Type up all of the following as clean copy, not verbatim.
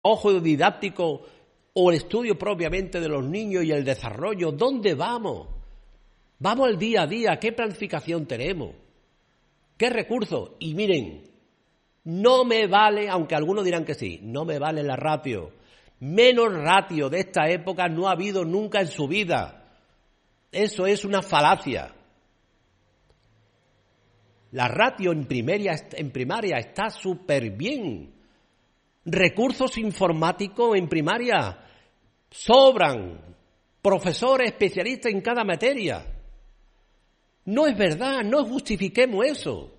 ojo didáctico o el estudio propiamente de los niños y el desarrollo? ¿Dónde vamos? Vamos al día a día. ¿Qué planificación tenemos? ¿Qué recursos? Y miren, no me vale, aunque algunos dirán que sí, no me vale la ratio. Menos ratio de esta época no ha habido nunca en su vida. Eso es una falacia. La ratio en primaria está súper bien. Recursos informáticos en primaria sobran. Profesores especialistas en cada materia. No es verdad, no justifiquemos eso.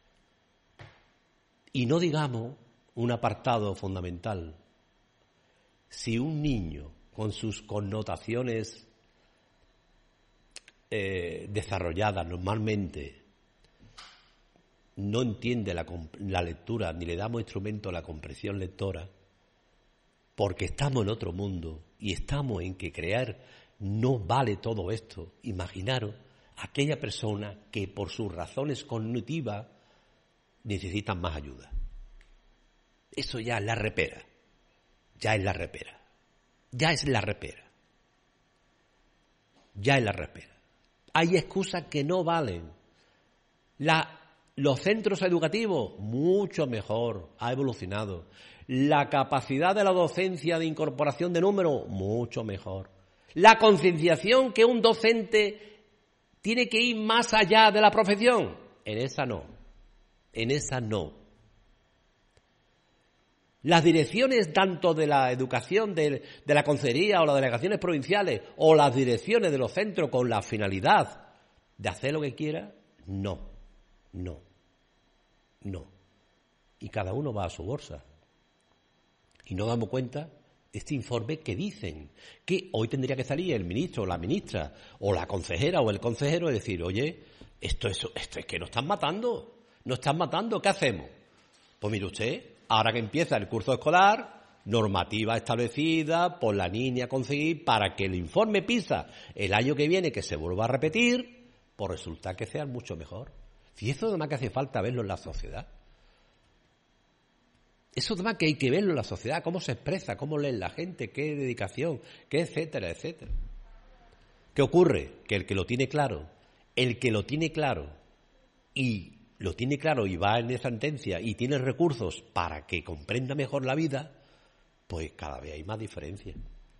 Y no digamos un apartado fundamental. Si un niño con sus connotaciones desarrolladas normalmente no entiende la lectura ni le damos instrumento a la comprensión lectora, porque estamos en otro mundo y estamos en que crear no vale todo esto. Imaginaros aquella persona que por sus razones cognitivas necesitan más ayuda. Eso ya es la repera. Ya es la repera. Ya es la repera. Ya es la repera. Hay excusas que no valen. Los centros educativos, mucho mejor, ha evolucionado. La capacidad de la docencia de incorporación de números, mucho mejor. La concienciación que un docente tiene que ir más allá de la profesión, en esa no. En esa no. Las direcciones tanto de la educación, de la consejería o las delegaciones provinciales o las direcciones de los centros con la finalidad de hacer lo que quiera, no. Y cada uno va a su bolsa. Y no damos cuenta de este informe que dicen que hoy tendría que salir el ministro o la ministra o la consejera o el consejero y decir, oye, esto es que nos están matando, ¿qué hacemos? Pues mire usted, ahora que empieza el curso escolar, normativa establecida por la línea a conseguir para que el informe PISA el año que viene, que se vuelva a repetir, pues resulta que sea mucho mejor. Si eso además que hace falta verlo en la sociedad. Eso además que hay que verlo en la sociedad, cómo se expresa, cómo lee la gente, qué dedicación, qué etcétera. ¿Qué ocurre? Que el que lo tiene claro y va en esa sentencia y tiene recursos para que comprenda mejor la vida, pues cada vez hay más diferencia.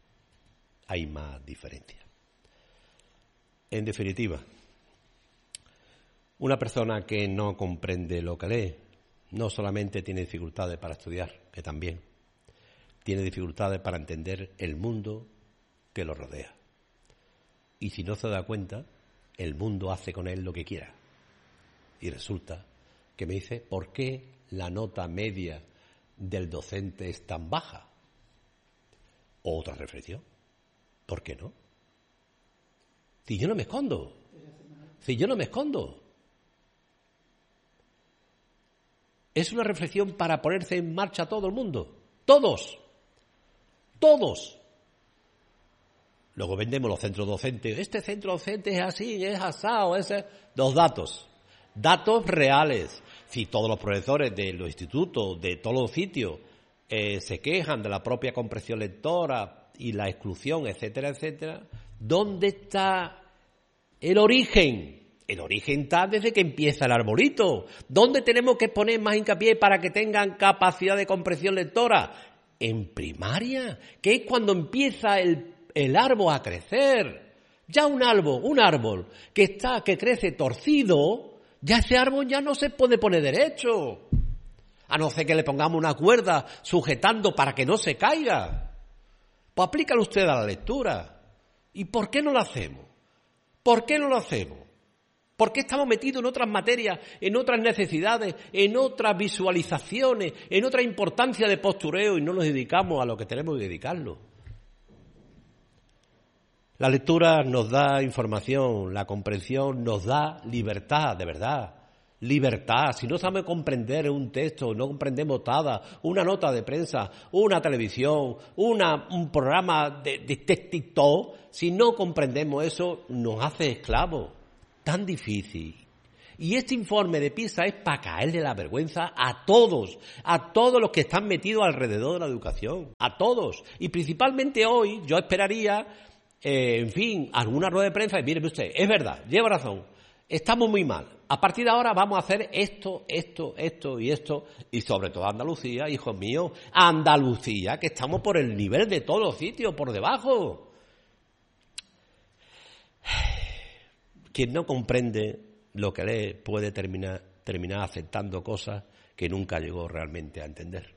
En definitiva, una persona que no comprende lo que lee no solamente tiene dificultades para estudiar, que también tiene dificultades para entender el mundo que lo rodea. Y si no se da cuenta, el mundo hace con él lo que quiera. Y resulta que me dice, ¿por qué la nota media del docente es tan baja? O otra reflexión, ¿por qué no? Si yo no me escondo. Es una reflexión para ponerse en marcha todo el mundo. Todos. Luego vendemos los centros docentes. Este centro docente es así, es asado, los datos. Datos reales. Si todos los profesores de los institutos, de todos los sitios, se quejan de la propia comprensión lectora y la exclusión, etcétera, ¿dónde está el origen? El origen está desde que empieza el arbolito. ¿Dónde tenemos que poner más hincapié para que tengan capacidad de comprensión lectora? En primaria, que es cuando empieza el árbol a crecer. Ya un árbol que crece torcido, ya ese árbol ya no se puede poner derecho. A no ser que le pongamos una cuerda sujetando para que no se caiga. Pues aplícalo usted a la lectura. ¿Y por qué no lo hacemos? ¿Por qué estamos metidos en otras materias, en otras necesidades, en otras visualizaciones, en otra importancia de postureo y no nos dedicamos a lo que tenemos que dedicarlo? La lectura nos da información, la comprensión nos da libertad, de verdad. Libertad. Si no sabemos comprender un texto, no comprendemos nada, una nota de prensa, una televisión, un programa de TikTok, si no comprendemos eso, nos hace esclavos. Tan difícil. Y este informe de PISA es para caerle la vergüenza a todos los que están metidos alrededor de la educación, a todos. Y principalmente hoy yo esperaría, alguna rueda de prensa y mire usted, es verdad, lleva razón, estamos muy mal. A partir de ahora vamos a hacer esto y esto, y sobre todo Andalucía, hijos míos, Andalucía, que estamos por el nivel de todos los sitios, por debajo. Quien no comprende lo que lee puede terminar aceptando cosas que nunca llegó realmente a entender.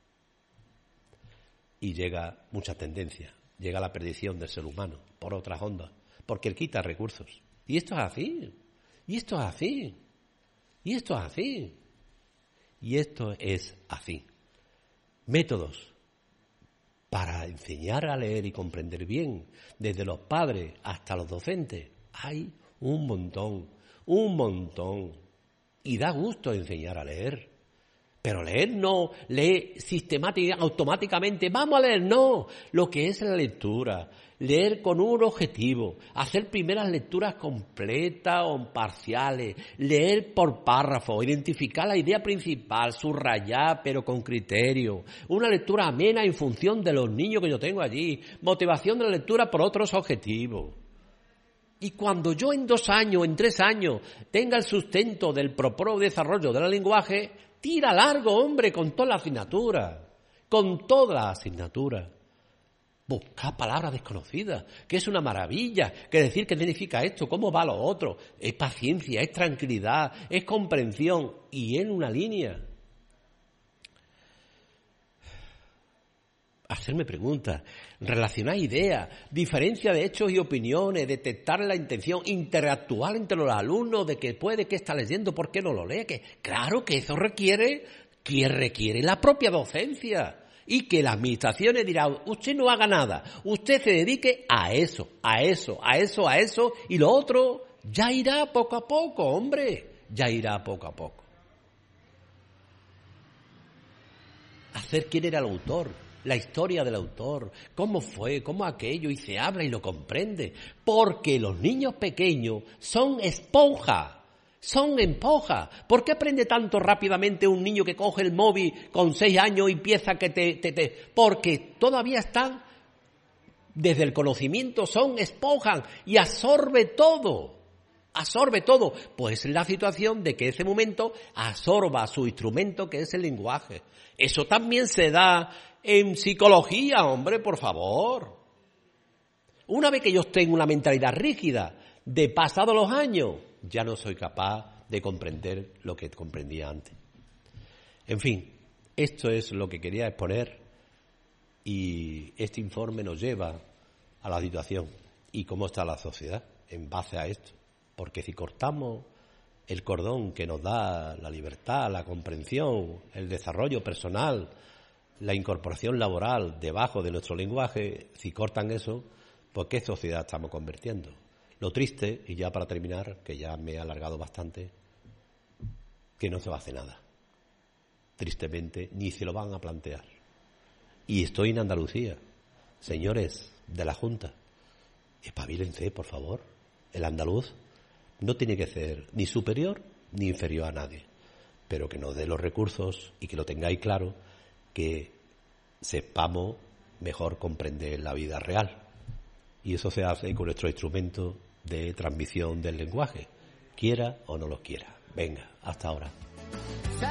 Y llega mucha tendencia, llega la perdición del ser humano por otras ondas, porque él quita recursos. Y esto es así, y esto es así, y esto es así, y esto es así. Métodos para enseñar a leer y comprender bien, desde los padres hasta los docentes, hay un montón. Y da gusto enseñar a leer. Pero leer no, lee automáticamente, vamos a leer, no. Lo que es la lectura, leer con un objetivo, hacer primeras lecturas completas o parciales, leer por párrafo, identificar la idea principal, subrayar pero con criterio, una lectura amena en función de los niños que yo tengo allí, motivación de la lectura por otros objetivos. Y cuando yo en 2 años, en 3 años, tenga el sustento del propio desarrollo del lenguaje, tira largo, hombre, con toda la asignatura. Buscar palabras desconocidas, que es una maravilla, que decir qué significa esto, cómo va lo otro. Es paciencia, es tranquilidad, es comprensión y en una línea. Hacerme preguntas, relacionar ideas, diferencia de hechos y opiniones, detectar la intención, interactuar entre los alumnos de qué está leyendo, por qué no lo lee, que claro que eso requiere la propia docencia y que las administraciones dirán, usted no haga nada, usted se dedique a eso y lo otro ya irá poco a poco, hombre, ya irá poco a poco. Hacer quién era el autor. La historia del autor, cómo fue, cómo aquello, y se habla y lo comprende. Porque los niños pequeños son esponja. ¿Por qué aprende tanto rápidamente un niño que coge el móvil con 6 años y empieza Porque todavía están, desde el conocimiento, son esponjas y absorbe todo. Pues es la situación de que ese momento absorba su instrumento, que es el lenguaje. Eso también se da en psicología, hombre, por favor. Una vez que yo tengo una mentalidad rígida de pasados los años, ya no soy capaz de comprender lo que comprendía antes. En fin, esto es lo que quería exponer y este informe nos lleva a la situación y cómo está la sociedad en base a esto. Porque si cortamos el cordón que nos da la libertad, la comprensión, el desarrollo personal, la incorporación laboral debajo de nuestro lenguaje, si cortan eso, pues ¿qué sociedad estamos convirtiendo? Lo triste, y ya para terminar, que ya me he alargado bastante, que no se va a hacer nada. Tristemente, ni se lo van a plantear. Y estoy en Andalucía. Señores de la Junta, espabilense, por favor. El andaluz no tiene que ser ni superior ni inferior a nadie, pero que nos dé los recursos y que lo tengáis claro, que sepamos mejor comprender la vida real. Y eso se hace con nuestro instrumento de transmisión del lenguaje, quiera o no lo quiera. Venga, hasta ahora.